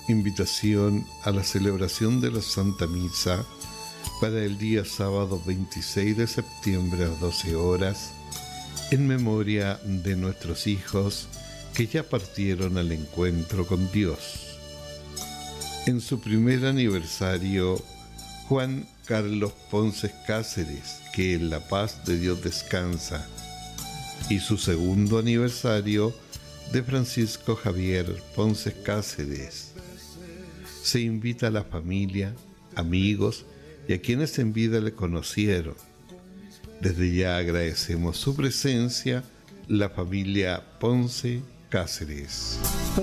invitación a la celebración de la Santa Misa para el día sábado 26 de septiembre a 12 horas, en memoria de nuestros hijos que ya partieron al encuentro con Dios. En su primer aniversario, Juan Carlos Ponce Cáceres, que en la paz de Dios descansa, y su segundo aniversario de Francisco Javier Ponce Cáceres. Se invita a la familia, amigos y a quienes en vida le conocieron. Desde ya agradecemos su presencia, la familia Ponce Cáceres.